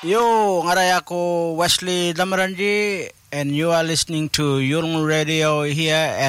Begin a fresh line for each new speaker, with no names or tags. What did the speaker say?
Yo, ngaray ako Wesley Damaranji, and you are listening to Yung Radio here at